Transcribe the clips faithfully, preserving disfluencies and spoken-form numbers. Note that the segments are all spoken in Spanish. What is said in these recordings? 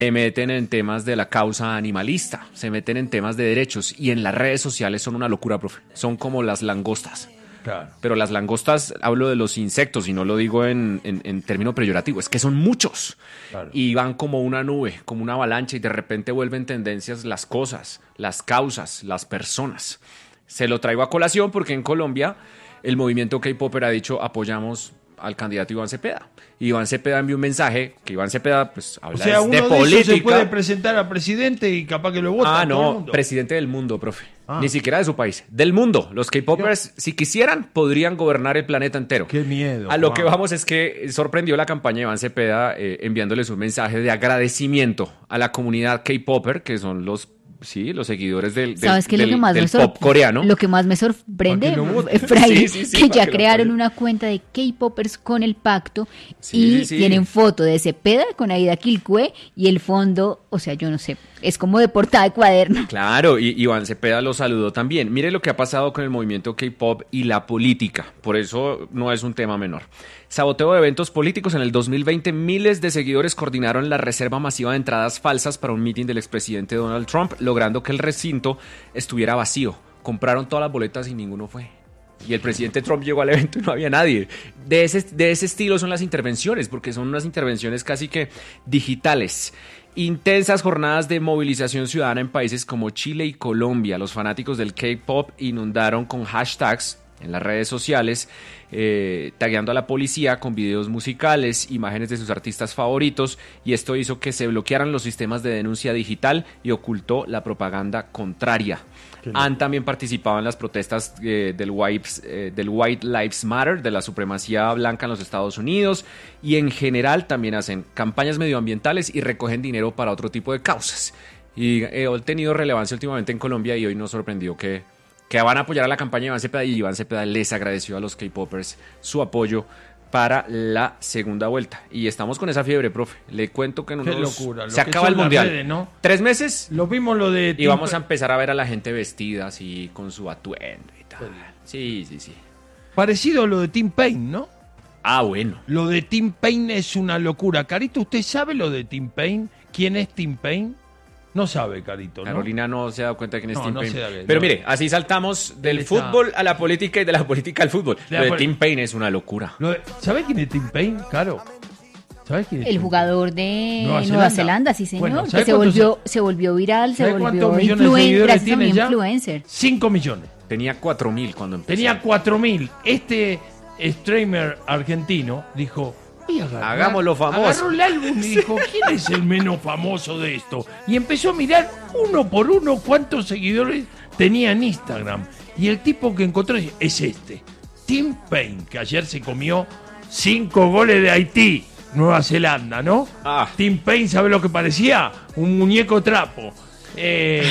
Se meten en temas de la causa animalista, se meten en temas de derechos y en las redes sociales son una locura, profe. Son como las langostas. Claro. Pero las langostas, hablo de los insectos y no lo digo en, en, en término peyorativo, es que son muchos. Claro. Y van como una nube, como una avalancha y de repente vuelven tendencias las cosas, las causas, las personas. Se lo traigo a colación porque en Colombia el movimiento K-Popper ha dicho apoyamos al candidato Iván Cepeda. Y Iván Cepeda envió un mensaje que Iván Cepeda pues habla o sea, uno de de política. esos se puede presentar a presidente y capaz que lo vota Ah, todo el no, mundo. presidente del mundo, profe. Ah. Ni siquiera de su país, del mundo. Los K-Popers, si quisieran, podrían gobernar el planeta entero. Qué miedo. A lo Juan. que vamos es que sorprendió la campaña de Iván Cepeda eh, enviándoles un mensaje de agradecimiento a la comunidad K-Popper, que son los sí, los seguidores del, del, ¿Sabes qué es lo del, que más del me sor- pop coreano. Lo que más me sorprende, ¿Para qué lo voten? Efraín, Sí, sí, sí, que para ya que lo crearon apoyen. una cuenta de K-Popers con el pacto Sí, y sí, sí. tienen foto de Cepeda con Aida Quilcue y el fondo, o sea, yo no sé, es como de portada de cuaderno. Claro, y Iván Cepeda lo saludó también. Mire lo que ha pasado con el movimiento K-pop y la política. Por eso no es un tema menor. Saboteo de eventos políticos. En el dos mil veinte, miles de seguidores coordinaron la reserva masiva de entradas falsas para un meeting del expresidente Donald Trump, logrando que el recinto estuviera vacío. Compraron todas las boletas y ninguno fue. Y el presidente Trump llegó al evento y no había nadie. De ese, de ese estilo son las intervenciones, porque son unas intervenciones casi que digitales. Intensas jornadas de movilización ciudadana en países como Chile y Colombia. Los fanáticos del K-pop inundaron con hashtags en las redes sociales, eh, tagueando a la policía con videos musicales, imágenes de sus artistas favoritos, y esto hizo que se bloquearan los sistemas de denuncia digital y ocultó la propaganda contraria. Han también participado en las protestas eh, del, White, eh, del White Lives Matter, de la supremacía blanca en los Estados Unidos, y en general también hacen campañas medioambientales y recogen dinero para otro tipo de causas. Y eh, han tenido relevancia últimamente en Colombia y hoy nos sorprendió que, que van a apoyar a la campaña de Iván Cepeda, y Iván Cepeda les agradeció a los K-Popers su apoyo para la segunda vuelta. Y estamos con esa fiebre, profe. Le cuento que en Qué unos... locura, lo se que acaba son el las mundial. redes, ¿no? Tres meses Lo vimos lo de... y vamos a empezar a ver a la gente vestida así con su atuendo y tal. Sí, sí, sí. Parecido a lo de Tim Payne, ¿no? Ah, bueno. Lo de Tim Payne es una locura. Carito, ¿usted sabe lo de Tim Payne? ¿Quién es Tim Payne? No sabe, Carito, ¿no? Carolina no se ha dado cuenta de quién es No, Tim no Payne. se da bien, Pero no. mire, así saltamos del Él está- fútbol a la política y de la política al fútbol. De Lo de la pol- Tim Payne es una locura. Lo de- ¿Sabe quién es Tim Payne, Caro? ¿Sabes quién es El Tim jugador de Nueva Nueva, Zelanda. Zelanda, sí señor, Bueno, que ¿sabe se cuántos- volvió, se volvió viral, se ¿Sabe volvió cuántos millones de influen- seguidores gracias a un tiene ya? influencer. Cinco millones. Tenía cuatro mil cuando empezó. Tenía cuatro mil. Este streamer argentino dijo... "Voy a agarrar". Hagámoslo famoso. Agarró el álbum y dijo, ¿quién es el menos famoso de esto? Y empezó a mirar uno por uno cuántos seguidores tenía en Instagram. Y el tipo que encontró es este, Tim Payne, que ayer se comió cinco goles de Haití, Nueva Zelanda, ¿no? Ah. Tim Payne, ¿sabe lo que parecía? Un muñeco trapo. Eh,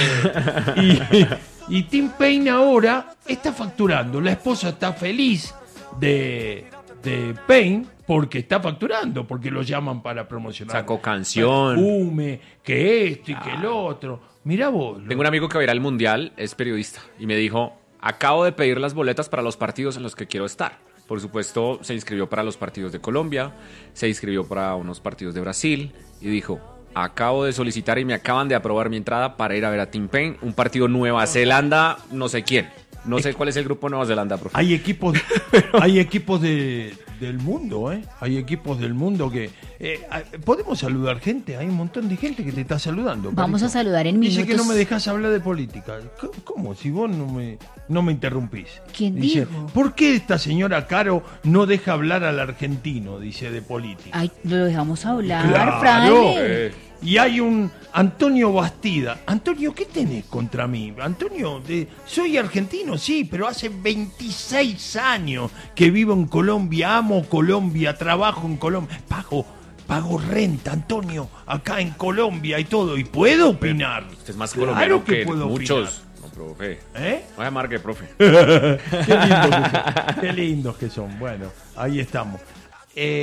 y, y Tim Payne ahora está facturando. La esposa está feliz de, de Payne porque está facturando, porque lo llaman para promocionar. Sacó canción. Perfume, que esto y que el otro. Mirá vos. Tengo un amigo que va a ir al mundial, es periodista, y me dijo, acabo de pedir las boletas para los partidos en los que quiero estar. Por supuesto, se inscribió para los partidos de Colombia, se inscribió para unos partidos de Brasil, y dijo, acabo de solicitar y me acaban de aprobar mi entrada para ir a ver a Tim Payne, un partido Nueva Zelanda, no sé quién. No sé cuál es el grupo Nueva Zelanda, profe. Hay equipos, hay equipos de, del mundo, ¿eh? Hay equipos del mundo que... eh, ¿Podemos saludar gente? Hay un montón de gente que te está saludando. Vamos Carito. a saludar en Dice minutos. que no me dejas hablar de política. ¿Cómo? ¿Cómo? Si vos no me, no me interrumpís. ¿Quién Dice, dijo? ¿por qué esta señora Caro no deja hablar al argentino? Dice, de política. Ay, lo dejamos hablar, Claro. Fraile. Eh. Y hay un Antonio Bastida. Antonio, ¿qué tenés contra mí? Antonio, de- soy argentino, sí, pero hace veintiséis años que vivo en Colombia, amo Colombia, trabajo en Colombia, pago, pago renta, Antonio, acá en Colombia y todo, y puedo opinar. Usted es más Claro colombiano que que, puedo muchos. No, profe. ¿Eh? No se marque, profe. Qué lindos que son, qué lindos que son. Bueno, ahí estamos. Eh,